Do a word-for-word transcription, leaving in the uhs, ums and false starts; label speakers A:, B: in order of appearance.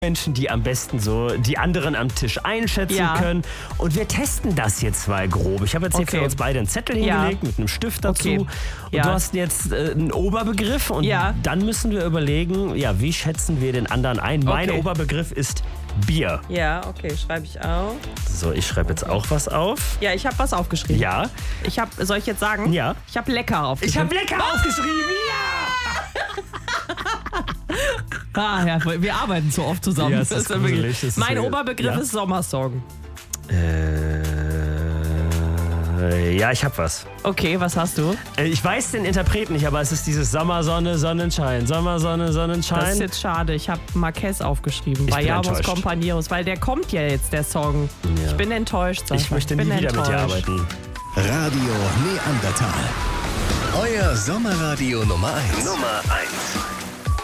A: Menschen, die am besten so die anderen am Tisch einschätzen
B: Ja.
A: können. Und wir testen das jetzt mal grob. Ich habe jetzt hier
B: Okay.
A: für uns beide einen Zettel
B: Ja.
A: hingelegt mit einem Stift dazu.
B: Okay.
A: Und
B: Ja.
A: du hast jetzt äh, einen Oberbegriff und
B: Ja.
A: dann müssen wir überlegen, ja, wie schätzen wir den anderen ein? Mein
B: Okay.
A: Oberbegriff ist Bier.
B: Ja, okay, schreibe ich auf.
A: So, ich schreibe jetzt auch was auf.
B: Ja, ich habe was aufgeschrieben.
A: Ja.
B: Ich habe, soll ich jetzt sagen?
A: Ja.
B: Ich habe lecker aufgeschrieben.
A: Ich habe lecker aufgeschrieben, ja!
B: Ah, ja, wir arbeiten so oft zusammen.
A: Ja, es ist
B: ja wirklich-
A: gruselig, es ist
B: mein
A: wirklich-
B: Oberbegriff
A: ja.
B: ist Sommersong.
A: Äh, ja, ich habe was.
B: Okay, was hast du?
A: Äh, Ich weiß den Interpreten nicht, aber es ist dieses Sommersonne, Sonnenschein. Sommersonne, Sonnenschein.
B: Das ist jetzt schade. Ich habe Marquez aufgeschrieben.
A: Ich
B: Bei
A: bin
B: Jamos
A: enttäuscht.
B: Compañeros, weil der kommt ja jetzt, der Song.
A: Ja.
B: Ich bin enttäuscht, Sascha.
A: Ich möchte nie
B: bin
A: wieder mit dir
B: enttäuscht.
A: arbeiten.
C: Radio Neandertal. Euer Sommerradio Nummer eins. Nummer eins.